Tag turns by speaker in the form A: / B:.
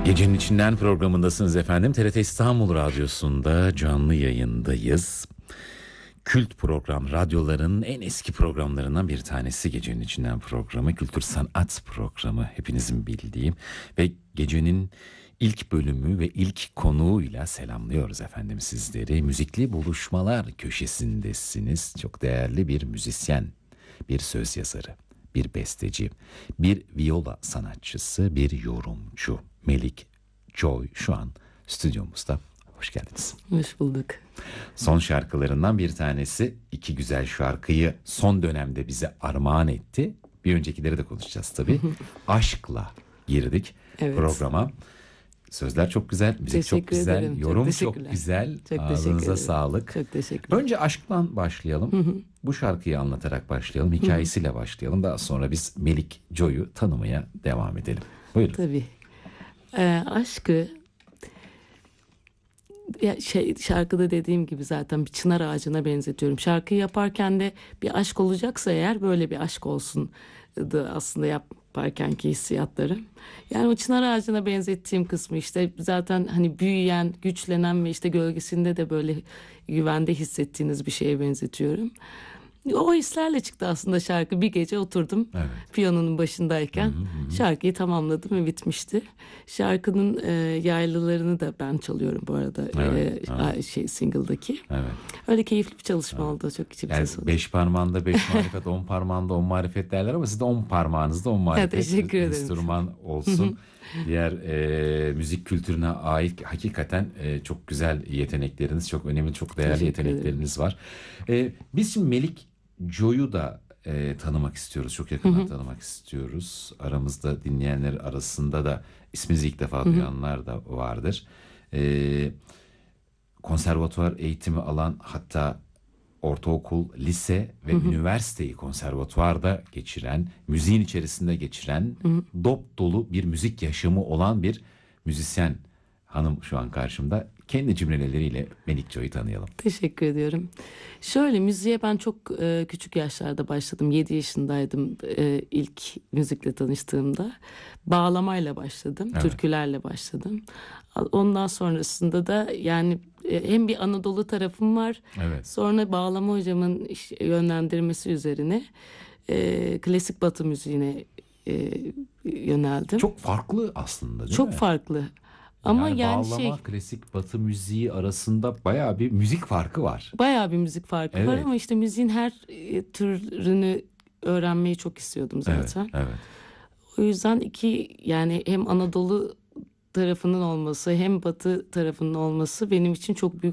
A: Gecenin içinden programındasınız efendim. TRT İstanbul Radyosu'nda canlı yayındayız. Kült program, radyoların en eski programlarından bir tanesi Gecenin İçinden programı. Kültür sanat programı, hepinizin bildiği. Ve gecenin ilk bölümü ve ilk konuğuyla selamlıyoruz efendim sizleri. Müzikli buluşmalar köşesindesiniz. Çok değerli bir müzisyen, bir söz yazarı, bir besteci, bir viola sanatçısı, bir yorumcu. Melik Joy şu an stüdyomuzda. Hoş geldiniz.
B: Hoş bulduk.
A: Son şarkılarından bir tanesi, iki güzel şarkıyı son dönemde bize armağan etti. Bir öncekileri de konuşacağız tabii. Aşkla girdik programa. Sözler çok güzel, müzik çok güzel,
B: ederim.
A: yorum çok güzel.
B: Çok
A: Ağzınıza sağlık.
B: Çok teşekkürler.
A: Önce aşkla başlayalım. Bu şarkıyı anlatarak başlayalım, hikayesiyle başlayalım. Daha sonra biz Melik Joy'u tanımaya devam edelim. Buyurun.
B: Tabii. Aşkı şarkıda dediğim gibi zaten bir çınar ağacına benzetiyorum. Şarkıyı yaparken de bir aşk olacaksa eğer böyle bir aşk olsun aslında yaparkenki hissiyatlarım. Yani o çınar ağacına benzettiğim kısmı işte zaten hani büyüyen, güçlenen ve işte gölgesinde de böyle güvende hissettiğiniz bir şeye benzetiyorum. O hislerle çıktı aslında şarkı. Bir gece oturdum piyanonun başındayken şarkıyı tamamladım ve bitmişti. Şarkının yaylılarını da ben çalıyorum bu arada single'daki. Evet. Öyle keyifli bir çalışma oldu. Çok içim
A: yani
B: sesi.
A: 5 parmağında 5 marifet, 10 parmağında 10 marifet derler ama siz de 10 parmağınızda 10 marifet.
B: Teşekkür ederim.
A: Enstrüman olsun. Diğer müzik kültürüne ait hakikaten çok güzel yetenekleriniz, çok önemli, çok değerli yetenekleriniz var. Biz şimdi Melik Joy'u da tanımak istiyoruz. Çok yakından tanımak istiyoruz. Aramızda dinleyenler arasında da isminizi ilk defa duyanlar da vardır. Konservatuvar eğitimi alan, hatta ortaokul, lise ve üniversiteyi konservatuvarda geçiren, müziğin içerisinde geçiren, dop dolu bir müzik yaşamı olan bir müzisyen hanım şu an karşımda. Kendi cümleleriyle Melik Joy'u tanıyalım.
B: Teşekkür ediyorum. Şöyle, müziğe ben çok küçük yaşlarda başladım. 7 yaşındaydım ilk müzikle tanıştığımda. Bağlamayla başladım, türkülerle başladım. Ondan sonrasında da yani hem bir Anadolu tarafım var. Sonra bağlama hocamın yönlendirmesi üzerine klasik Batı müziğine yöneldim.
A: Çok farklı aslında, değil mi?
B: Çok farklı. Ama yani
A: bağlama, klasik Batı müziği arasında bayağı bir müzik farkı var.
B: Bayağı bir müzik farkı var ama işte müziğin her türünü öğrenmeyi çok istiyordum zaten. Evet. O yüzden yani hem Anadolu tarafının olması hem Batı tarafının olması benim için çok büyük